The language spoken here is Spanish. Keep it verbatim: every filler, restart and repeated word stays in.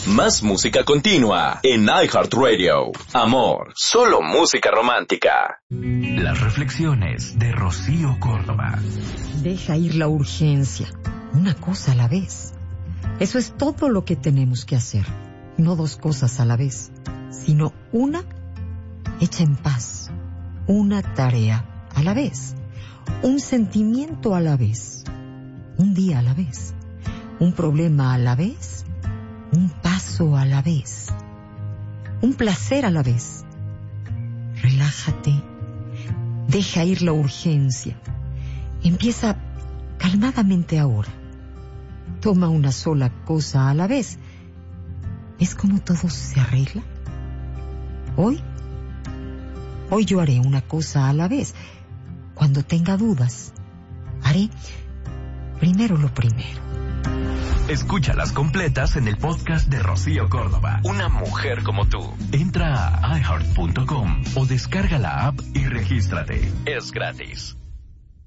Más música continua en iHeartRadio. Amor, solo música romántica. Las reflexiones de Rocío Córdoba. Deja ir la urgencia, una cosa a la vez. Eso es todo lo que tenemos que hacer. No dos cosas a la vez, sino una hecha en paz. Una tarea a la vez. Un sentimiento a la vez. Un día a la vez. Un problema a la vez. Un paso a la vez. Un placer a la vez. Relájate. Deja ir la urgencia. Empieza calmadamente ahora. Toma una sola cosa a la vez. ¿Es como todo se arregla? Hoy, hoy yo haré una cosa a la vez. Cuando tenga dudas, haré primero lo primero. Escúchalas completas en el podcast de Rocío Córdoba. Una mujer como tú. Entra a i heart punto com o descarga la app y regístrate. Es gratis.